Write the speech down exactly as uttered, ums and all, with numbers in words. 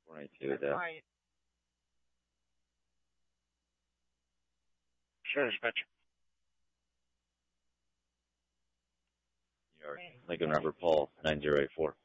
twenty-two there. Sure, dispatch. New York, Lincoln Robert Paul, nine zero eight four.